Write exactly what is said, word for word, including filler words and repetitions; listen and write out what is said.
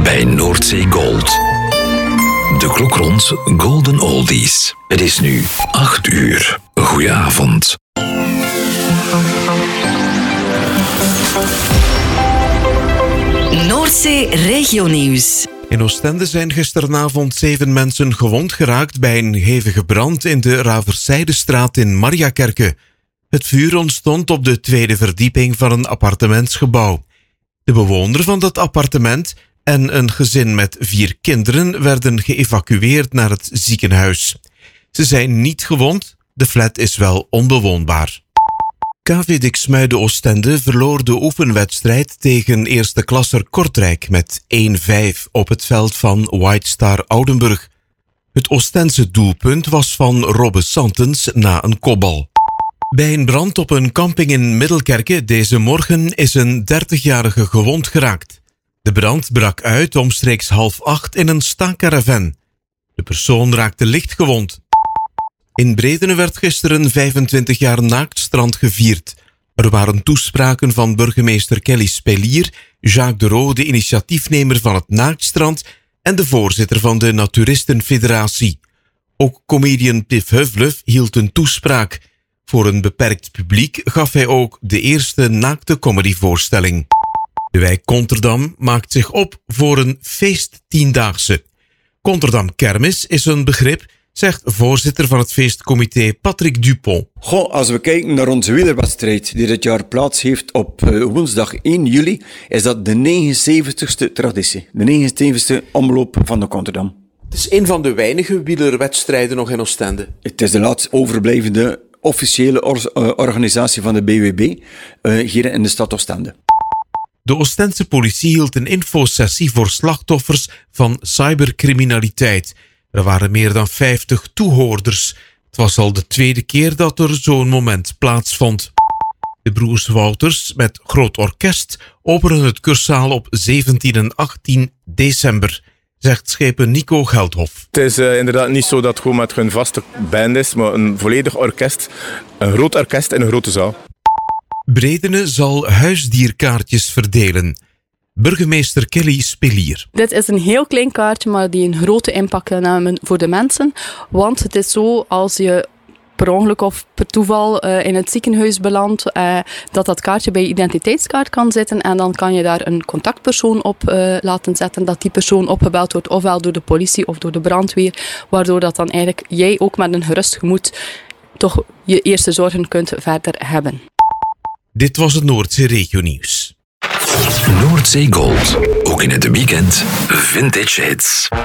bij Noordzee Gold. De klok rond Golden Oldies. Het is nu acht uur. Goedenavond. Noordzee Regionieuws. In Oostende zijn gisteravond zeven mensen gewond geraakt bij een hevige brand in de Raverseidestraat in Mariakerke. Het vuur ontstond op de tweede verdieping van een appartementsgebouw. De bewoner van dat appartement en een gezin met vier kinderen werden geëvacueerd naar het ziekenhuis. Ze zijn niet gewond, de flat is wel onbewoonbaar. K V Diksmuide Oostende verloor de oefenwedstrijd tegen eerste klasser Kortrijk met één vijf op het veld van White Star Oudenburg. Het Oostense doelpunt was van Robbe Santens na een kopbal. Bij een brand op een camping in Middelkerke deze morgen is een dertigjarige gewond geraakt. De brand brak uit omstreeks half acht in een staancaravan. De persoon raakte licht gewond. In Bredene werd gisteren vijfentwintig jaar naaktstrand gevierd. Er waren toespraken van burgemeester Kelly Spelier, Jacques de Roo, de initiatiefnemer van het naaktstrand, en de voorzitter van de Naturistenfederatie. Ook comedian Piff Huvlef hield een toespraak. Voor een beperkt publiek gaf hij ook de eerste naakte comedyvoorstelling. De wijk Konterdam maakt zich op voor een feesttiendaagse. Konterdam Kermis is een begrip, zegt voorzitter van het feestcomité Patrick Dupont. Goh, als we kijken naar onze wielerwedstrijd die dit jaar plaats heeft op uh, woensdag één juli, is dat de negenenzeventigste traditie. De negenenzeventigste omloop van de Konterdam. Het is een van de weinige wielerwedstrijden nog in Oostende. Het is de laatst overblijvende officiële or- uh, organisatie van de B W B uh, hier in de stad Oostende. De Oostense politie hield een infosessie voor slachtoffers van cybercriminaliteit. Er waren meer dan vijftig toehoorders. Het was al de tweede keer dat er zo'n moment plaatsvond. De broers Wouters met groot orkest openen het Cursaal op zeventien en achttien december, zegt schepen Nico Geldhof. Het is uh, inderdaad niet zo dat het gewoon met een vaste band is, maar een volledig orkest, een groot orkest in een grote zaal. Bredene zal huisdierkaartjes verdelen. Burgemeester Kelly Spelier. Dit is een heel klein kaartje, maar die een grote impact kan hebben voor de mensen. Want het is zo, als je per ongeluk of per toeval uh, in het ziekenhuis belandt, uh, dat dat kaartje bij je identiteitskaart kan zitten en dan kan je daar een contactpersoon op uh, laten zetten, dat die persoon opgebeld wordt, ofwel door de politie of door de brandweer, waardoor dat dan eigenlijk jij ook met een gerust gemoed toch je eerste zorgen kunt verder hebben. Dit was het Noordzee Regionieuws. Noordzee Gold. Ook in het weekend vintage hits.